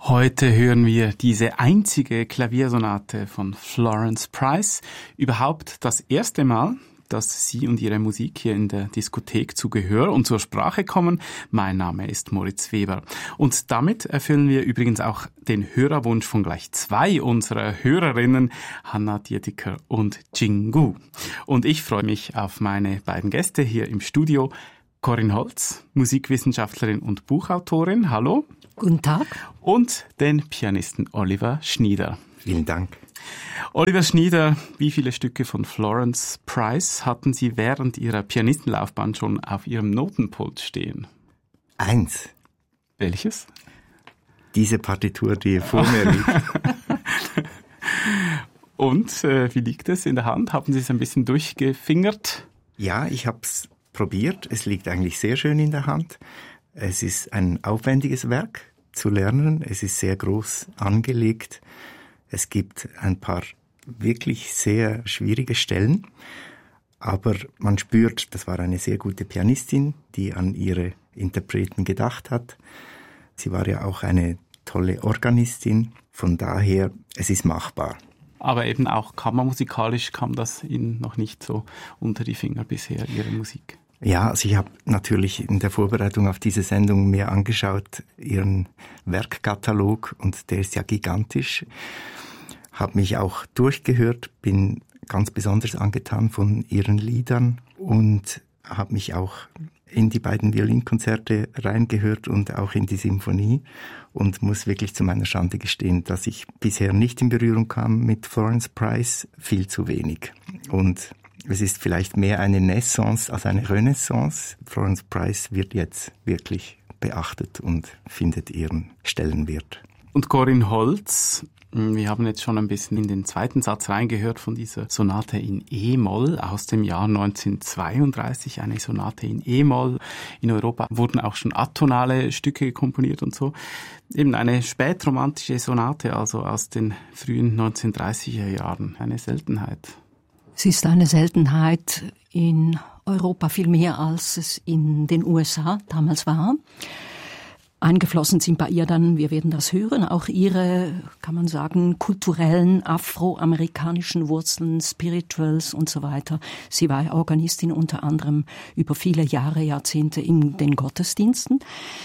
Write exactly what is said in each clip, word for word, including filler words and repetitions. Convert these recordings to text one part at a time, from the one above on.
Heute hören wir diese einzige Klaviersonate von Florence Price. Überhaupt das erste Mal, dass sie und ihre Musik hier in der Diskothek zu Gehör und zur Sprache kommen. Mein Name ist Moritz Weber. Und damit erfüllen wir übrigens auch den Hörerwunsch von gleich zwei unserer Hörerinnen, Hanna Diediker und Jingu. Und ich freue mich auf meine beiden Gäste hier im Studio. Corinne Holz, Musikwissenschaftlerin und Buchautorin. Hallo. Guten Tag. Und den Pianisten Oliver Schnieder. Vielen Dank. Oliver Schnieder, wie viele Stücke von Florence Price hatten Sie während Ihrer Pianistenlaufbahn schon auf Ihrem Notenpult stehen? Eins. Welches? Diese Partitur, die vor mir liegt. Und äh, wie liegt es in der Hand? Haben Sie es ein bisschen durchgefingert? Ja, ich habe es probiert. Es liegt eigentlich sehr schön in der Hand. Es ist ein aufwendiges Werk zu lernen. Es ist sehr groß angelegt. Es gibt ein paar wirklich sehr schwierige Stellen. Aber man spürt, das war eine sehr gute Pianistin, die an ihre Interpreten gedacht hat. Sie war ja auch eine tolle Organistin. Von daher, es ist machbar. Aber eben auch kammermusikalisch kam das Ihnen noch nicht so unter die Finger bisher, Ihre Musik? Ja, also ich habe natürlich in der Vorbereitung auf diese Sendung mir angeschaut, Ihren Werkkatalog, und der ist ja gigantisch. Habe mich auch durchgehört, bin ganz besonders angetan von Ihren Liedern und habe mich auch in die beiden Violinkonzerte reingehört und auch in die Symphonie und muss wirklich zu meiner Schande gestehen, dass ich bisher nicht in Berührung kam mit Florence Price, viel zu wenig. Und es ist vielleicht mehr eine Naissance als eine Renaissance. Florence Price wird jetzt wirklich beachtet und findet ihren Stellenwert. Und Corinne Holz, wir haben jetzt schon ein bisschen in den zweiten Satz reingehört von dieser Sonate in E-Moll aus dem Jahr neunzehnhundertzweiunddreißig, eine Sonate in E-Moll. In Europa wurden auch schon atonale Stücke komponiert und so. Eben eine spätromantische Sonate, also aus den frühen neunzehnhundertdreißiger Jahren, eine Seltenheit. Es ist eine Seltenheit in Europa viel mehr, als es in den U S A damals war. Eingeflossen sind bei ihr dann, wir werden das hören, auch ihre, kann man sagen, kulturellen afroamerikanischen Wurzeln, Spirituals und so weiter. Sie war Organistin unter anderem über viele Jahre, Jahrzehnte in den Gottesdiensten.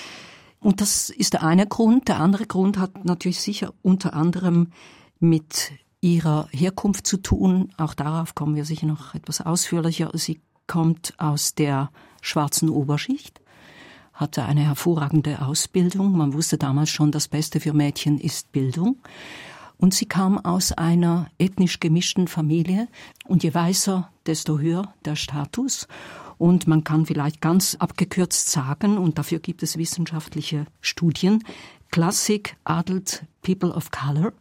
Und das ist der eine Grund. Der andere Grund hat natürlich sicher unter anderem mit ihrer Herkunft zu tun. Auch darauf kommen wir sicher noch etwas ausführlicher. Sie kommt aus der schwarzen Oberschicht, hatte eine hervorragende Ausbildung. Man wusste damals schon, das Beste für Mädchen ist Bildung. Und sie kam aus einer ethnisch gemischten Familie. Und je weißer, desto höher der Status. Und man kann vielleicht ganz abgekürzt sagen, und dafür gibt es wissenschaftliche Studien, Klassik adelt People of Color.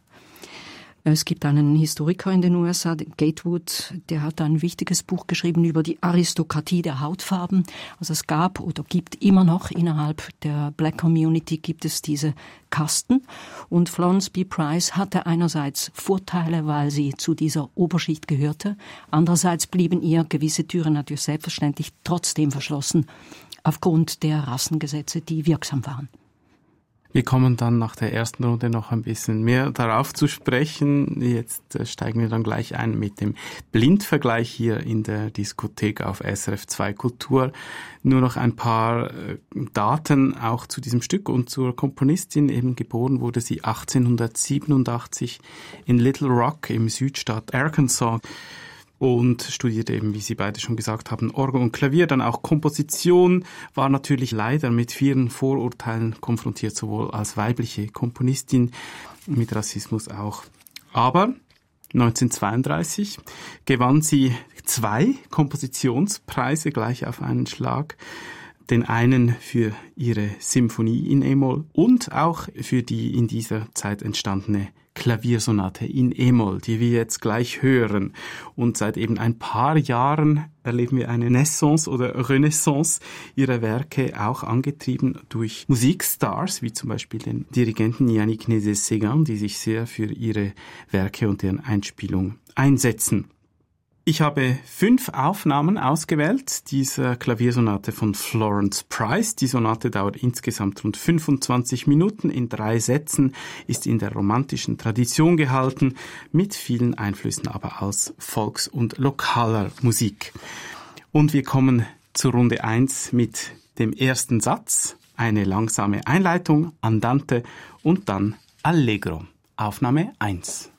Es gibt einen Historiker in den U S A, Gatewood, der hat ein wichtiges Buch geschrieben über die Aristokratie der Hautfarben. Also es gab oder gibt immer noch innerhalb der Black Community gibt es diese Kasten. Und Florence B. Price hatte einerseits Vorteile, weil sie zu dieser Oberschicht gehörte. Andererseits blieben ihr gewisse Türen natürlich selbstverständlich trotzdem verschlossen, aufgrund der Rassengesetze, die wirksam waren. Wir kommen dann nach der ersten Runde noch ein bisschen mehr darauf zu sprechen. Jetzt steigen wir dann gleich ein mit dem Blindvergleich hier in der Diskothek auf S R F zwei Kultur. Nur noch ein paar Daten auch zu diesem Stück und zur Komponistin. Eben geboren wurde sie achtzehnhundertsiebenundachtzig in Little Rock im Südstaat Arkansas. Und studierte eben, wie Sie beide schon gesagt haben, Orgel und Klavier, dann auch Komposition, war natürlich leider mit vielen Vorurteilen konfrontiert, sowohl als weibliche Komponistin, mit Rassismus auch. Aber neunzehnhundertzweiunddreißig gewann sie zwei Kompositionspreise gleich auf einen Schlag. Den einen für ihre Symphonie in E-Moll und auch für die in dieser Zeit entstandene Klaviersonate in E-Moll, die wir jetzt gleich hören. Und seit eben ein paar Jahren erleben wir eine Naissance oder Renaissance ihrer Werke, auch angetrieben durch Musikstars, wie zum Beispiel den Dirigenten Yannick Nézet-Séguin, die sich sehr für ihre Werke und deren Einspielung einsetzen. Ich habe fünf Aufnahmen ausgewählt dieser Klaviersonate von Florence Price. Die Sonate dauert insgesamt rund fünfundzwanzig Minuten in drei Sätzen, ist in der romantischen Tradition gehalten, mit vielen Einflüssen aber aus Volks- und lokaler Musik. Und wir kommen zur Runde eins mit dem ersten Satz, eine langsame Einleitung, Andante und dann Allegro. Aufnahme eins.